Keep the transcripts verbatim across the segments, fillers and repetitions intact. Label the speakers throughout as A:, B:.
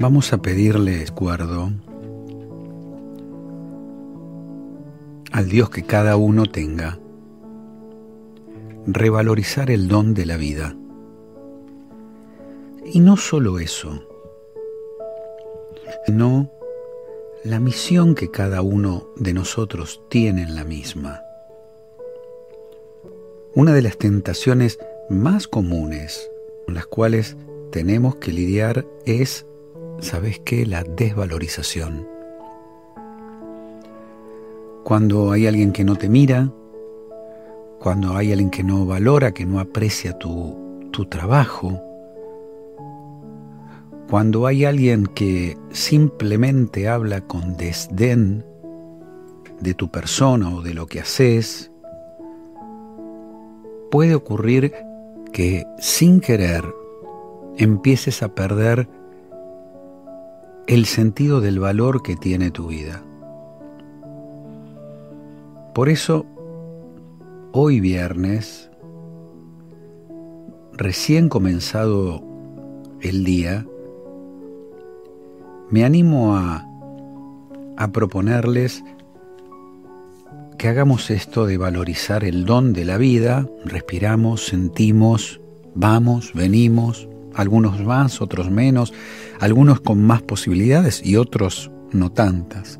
A: Vamos a pedirle acuerdo al Dios que cada uno tenga, revalorizar el don de la vida. Y no solo eso, sino la misión que cada uno de nosotros tiene en la misma. Una de las tentaciones más comunes con las cuales tenemos que lidiar es, ¿sabes qué?, la desvalorización. Cuando hay alguien que no te mira, cuando hay alguien que no valora, que no aprecia tu, tu trabajo, cuando hay alguien que simplemente habla con desdén de tu persona o de lo que haces, puede ocurrir que sin querer empieces a perder el sentido del valor que tiene tu vida. Por eso, hoy viernes, recién comenzado el día, me animo a, a proponerles que hagamos esto de valorizar el don de la vida. Respiramos, sentimos, vamos, venimos, algunos más, otros menos, algunos con más posibilidades y otros no tantas.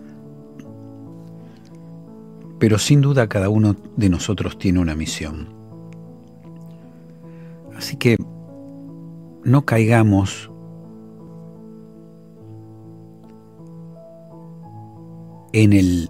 A: Pero sin duda cada uno de nosotros tiene una misión. Así que no caigamos en el